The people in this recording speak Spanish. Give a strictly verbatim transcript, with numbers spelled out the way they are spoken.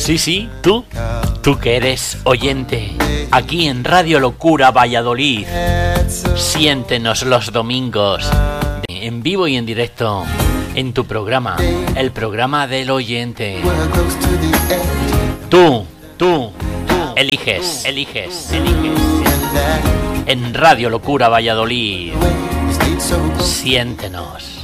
Sí, sí, tú, tú que eres oyente, aquí en Radio Locura Valladolid, siéntenos los domingos, en vivo y en directo, en tu programa, el programa del oyente. Tú, tú, tú, eliges, eliges, eliges, en Radio Locura Valladolid, siéntenos.